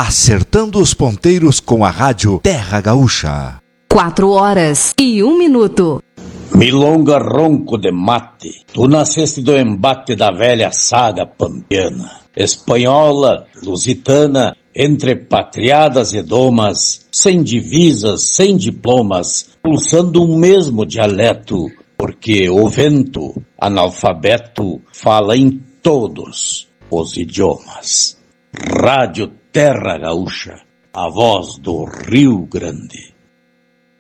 acertando os ponteiros com a rádio Terra Gaúcha. 4h01. Milonga ronco de mate, tu nasceste do embate da velha saga pampiana, espanhola, lusitana, entre patriadas e domas, sem divisas, sem diplomas, pulsando um mesmo dialeto, porque o vento, analfabeto, fala em todos os idiomas. Rádio Terra Gaúcha, a voz do Rio Grande.